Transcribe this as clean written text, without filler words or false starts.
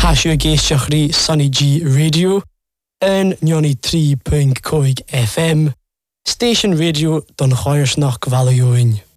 Tasio Geishiachri Sunny G Radio and Nyoni 3.5 FM Station Radio Don Choyersnach Gvalioin.